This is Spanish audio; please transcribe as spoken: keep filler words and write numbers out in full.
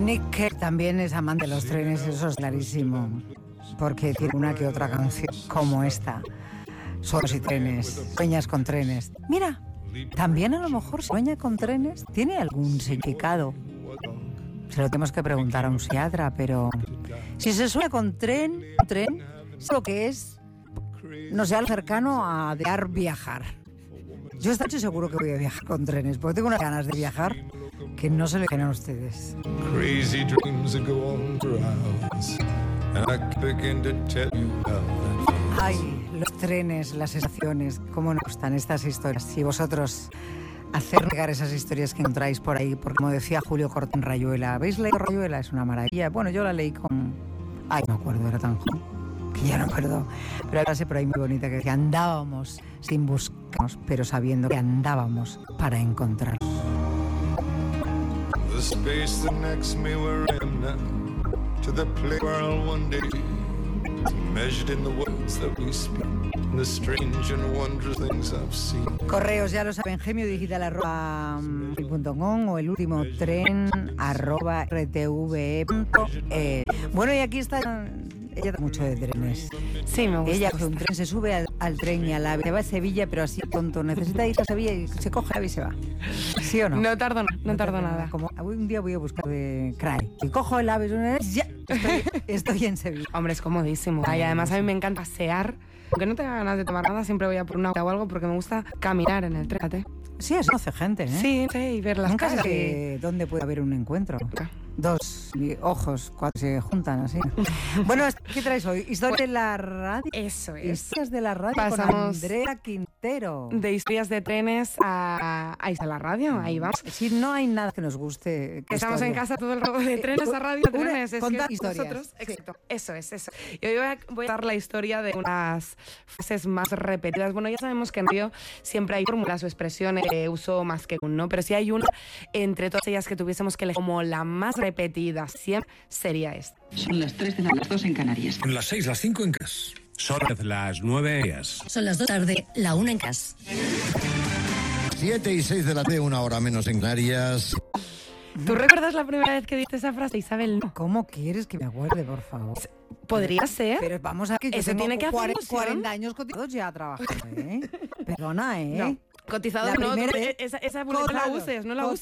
Nick Cave también es amante de los trenes, eso es clarísimo. Porque tiene una que otra canción como esta. Sueños y trenes, sueñas con trenes. Mira, también a lo mejor sueña con trenes tiene algún significado. Se lo tenemos que preguntar a un psiquiatra, pero si se sueña con tren, tren, es lo que es, no sé, algo cercano a desear viajar. Yo estoy seguro que voy a viajar con trenes, porque tengo unas ganas de viajar que no se lo imaginan ustedes. Crazy dreams that go on for hours, and I begin to tell you how. Ay, los trenes, las estaciones, cómo nos gustan estas historias. Y vosotros, hacer llegar esas historias que encontráis por ahí, porque como decía Julio Cortés en Rayuela, ¿habéis leído Rayuela? Es una maravilla. Bueno, yo la leí con... Ay, no me acuerdo, era tan joven, que ya no me acuerdo. Pero hay frase por ahí muy bonita que decía, andábamos sin buscarnos, pero sabiendo que andábamos para encontrarnos. The space that next me where I am now, to the place where I'll one day be, measured in the words that we speak, and the strange and wondrous things I've seen. Correos, ya lo saben, gemio digital arroba punto com o el último tren arroba rtve punto e. Bueno, y aquí está... Ella da mucho de trenes. Sí, me gusta. Ella coge un tren, se sube al, al tren y a la se va a Sevilla, pero así tonto. Necesita ir a Sevilla y se coge el ave y se va. ¿Sí o no? No tardo, no, no tardo nada. Como un día voy a buscar de Cray. Y cojo el ave y ya estoy, estoy en Sevilla. Hombre, es comodísimo. Y además a mí me encanta pasear. Aunque no tenga ganas de tomar nada, siempre voy a por una o algo porque me gusta caminar en el tren. ¿Fíjate? Sí, eso hace gente, ¿eh? Sí, sí, y ver las Nunca caras. sé que dónde puede haber un encuentro. Nunca. Dos ojos cuando se juntan así. Bueno, ¿qué traes hoy? Historias de la radio. Eso es. Historias de la radio Pasamos con Andrea Quintero. De historias de trenes a, a, a la radio, ahí vamos. Si no hay nada que nos guste. Que estamos en casa todo el rato de trenes a radio, Una, trenes. Es contar que historias. Nosotros, exacto, eso es, eso. Y hoy voy a, voy a dar la historia de unas frases más repetidas. Bueno, ya sabemos que en radio siempre hay fórmulas o expresiones de uso más que uno, pero si hay una entre todas ellas que tuviésemos que elegir como la más repetida siempre, sería esta. Son las tres de la las dos en Canarias. Son las seis, las cinco en Canarias. Son las nueve días. Son las dos de la tarde, la una en Canarias. Siete y seis de la tarde, una hora menos en Canarias. ¿Tú recuerdas la primera vez que diste esa frase, Isabel? ¿Cómo quieres que me acuerde, por favor? Podría ser. Pero vamos a que yo Eso tengo tiene que hacer cuarenta, ilusión. cuarenta años cotizados ya trabajando, ¿eh? Perdona, ¿eh? No. Cotizado, La no, primera- tú- esa, esa buleta no la Claro, uses, no la uses.